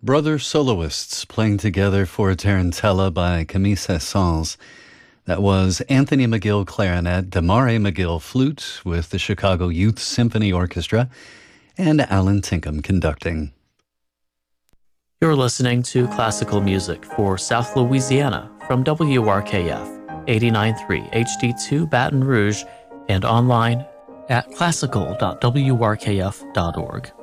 Brother soloists playing together for Tarantella by Camille Saint-Saëns. That was Anthony McGill clarinet, Damari McGill flute with the Chicago Youth Symphony Orchestra, and Alan Tinkham conducting. You're listening to classical music for South Louisiana from WRKF 89.3 HD2 Baton Rouge and online at classical.wrkf.org.